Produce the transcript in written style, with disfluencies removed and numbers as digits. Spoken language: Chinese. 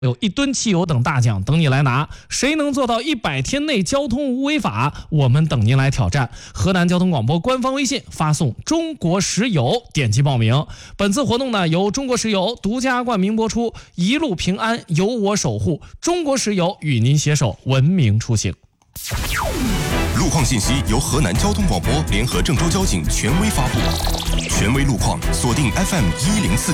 有1吨汽油等大奖等你来拿，谁能做到100天内交通无违法？我们等您来挑战。河南交通广播官方微信发送“中国石油”，点击报名。本次活动呢由中国石油独家冠名播出，一路平安由我守护，中国石油与您携手文明出行。 路况信息由河南交通广播联合郑州交警权威发布，权威路况锁定 FM 104.9。